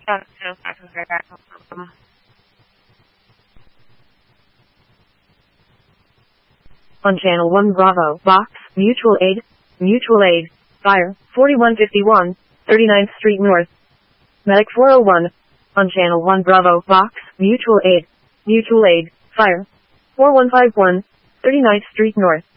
On channel 1 Bravo, Box, Mutual Aid, Fire, 4151, 39th Street North. Medic 401. On channel 1 Bravo, Box, Mutual Aid, Fire, 4151, 39th Street North.